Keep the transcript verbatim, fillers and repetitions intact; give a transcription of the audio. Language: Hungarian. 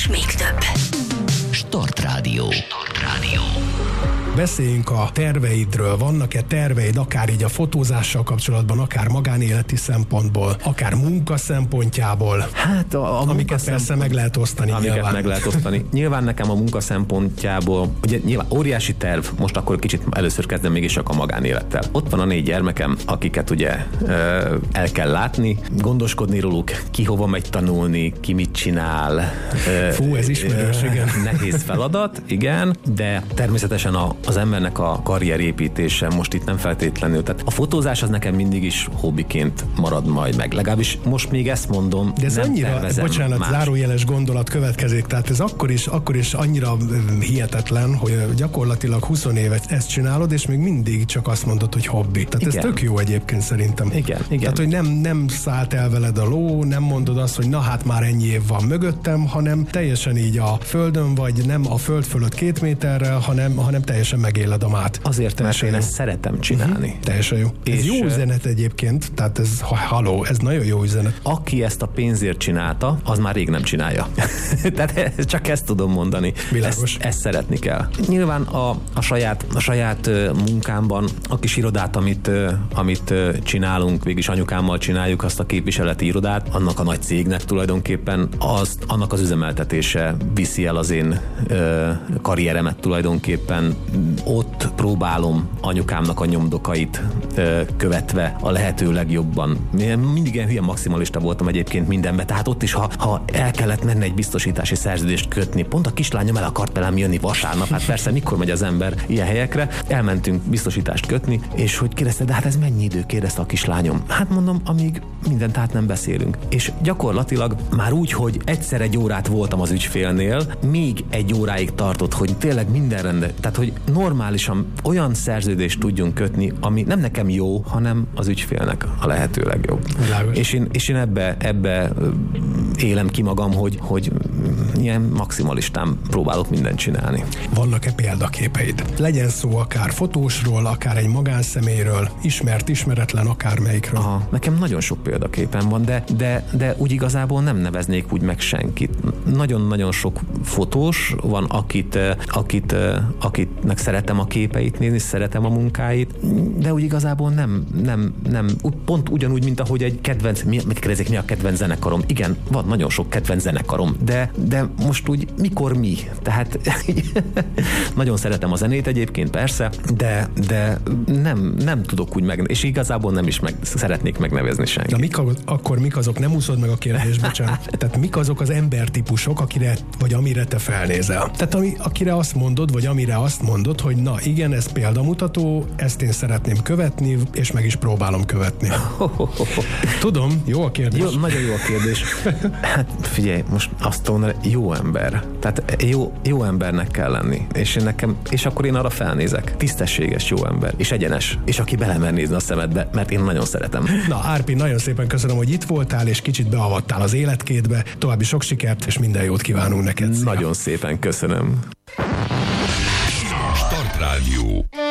még több. Start Rádió. Start Rádió. Beszéljünk a terveidről. Vannak-e terveid, akár így a fotózással kapcsolatban, akár magánéleti szempontból, akár munka szempontjából? Hát a, a amiket persze szempont... meg lehet osztani. Amiket nyilván. meg lehet osztani. Nyilván nekem a munka szempontjából, ugye nyilván óriási terv, most akkor kicsit először kezdem mégis csak a magánélettel. Ott van a négy gyermekem, akiket ugye el kell látni, gondoskodni róluk, ki hova megy tanulni, ki mit csinál. Fú, ez ismerős, igen. Nehéz feladat, igen, de természetesen a az embernek a karrierépítése most itt nem feltétlenül. Tehát a fotózás az nekem mindig is hobbiként marad majd meg. Legalábbis most még ezt mondom. De ez nem annyira, bocsánat, más. zárójeles gondolat következik, tehát ez akkor is, akkor is annyira hihetetlen, hogy gyakorlatilag húsz évet ezt csinálod, és még mindig csak azt mondod, hogy hobbi. Tehát igen. Ez tök jó egyébként szerintem. Igen, igen. Tehát, hogy nem, nem szállt el veled a ló, nem mondod azt, hogy na hát már ennyi év van mögöttem, hanem teljesen így a földön vagy, nem a föld fölött két méterrel, hanem, hanem teljesen megéled a mát. Azért, teljesen mert én jó. ezt szeretem csinálni. Uh-huh. Teljesen jó. És ez jó üzenet egyébként, tehát ez, haló, ez nagyon jó üzenet. Aki ezt a pénzért csinálta, az már rég nem csinálja. Tehát csak ezt tudom mondani. Világos. Ezt, ezt szeretni kell. Nyilván a, a, saját, a saját munkámban, a kis irodát, amit, amit csinálunk, végig is anyukámmal csináljuk, azt a képviseleti irodát, annak a nagy cégnek tulajdonképpen, az, annak az üzemeltetése viszi el az én ö, karrieremet tulajdonképpen. Ott próbálom anyukámnak a nyomdokait ö, követve a lehető legjobban. Én mindig ilyen hülye maximalista voltam egyébként mindenben, tehát ott is, ha, ha el kellett menni egy biztosítási szerződést kötni, pont a kislányom el akart velem jönni vasárnap, hát persze mikor megy az ember ilyen helyekre, elmentünk biztosítást kötni, és hogy kérdezte, de hát ez mennyi idő, kérdezte a kislányom. Hát mondom, amíg mindent át nem beszélünk. És gyakorlatilag már úgy, hogy egyszer egy órát voltam az ügyfélnél, még egy óráig tartott, hogy tényleg minden rende, tehát hogy normálisan olyan szerződést tudjunk kötni, ami nem nekem jó, hanem az ügyfélnek a lehető legjobb. És én, és én ebbe, ebbe élem ki magam, hogy, hogy ilyen maximalistán próbálok mindent csinálni. Vannak-e példaképeid? Legyen szó akár fotósról, akár egy magánszemélyről, ismert, ismeretlen, akármelyikről. Aha, nekem nagyon sok példaképen van, de, de, de úgy igazából nem neveznék úgy meg senkit. Nagyon-nagyon sok fotós van, akit, akit, akitnek szeretem a képeit nézni, szeretem a munkáit, de úgy igazából nem, nem, nem pont ugyanúgy, mint ahogy egy kedvenc, mi, kérdezik, mi a kedvenc zenekarom? Igen, van nagyon sok kedvenc zenekarom, de, de most úgy mikor mi? Tehát nagyon szeretem a zenét egyébként, persze, de, de nem, nem tudok úgy meg, és igazából nem is meg, szeretnék megnevezni senkit. De mik, akkor mik azok, nem úszod meg a kérdést, bocsánat. Tehát mik azok az embertípusok, akire, vagy amire te felnézel? Tehát ami, akire azt mondod, vagy amire azt mondod, hogy na igen, ez példamutató, ezt én szeretném követni, és meg is próbálom követni. Tudom, jó a kérdés. Jó, nagyon jó a kérdés. Hát figyelj, most azt mondom, jó ember. Tehát jó, jó embernek kell lenni. És, én nekem, és akkor én arra felnézek. Tisztességes jó ember, és egyenes. És aki belemer nézni a szemedbe, mert én nagyon szeretem. Na, Árpi, nagyon szépen köszönöm, hogy itt voltál, és kicsit beavattál az életkédbe. További sok sikert, és minden jót kívánunk neked. Szia. Nagyon szépen köszönöm. Start Rádió.